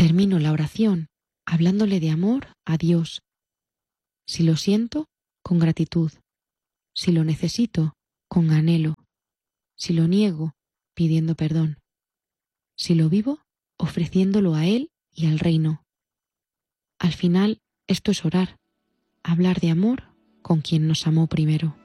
Termino la oración hablándole de amor a Dios. Si lo siento, con gratitud. Si lo necesito, con anhelo. Si lo niego, pidiendo perdón. Si lo vivo, ofreciéndolo a Él y al reino. Al final, esto es orar, hablar de amor con quien nos amó primero.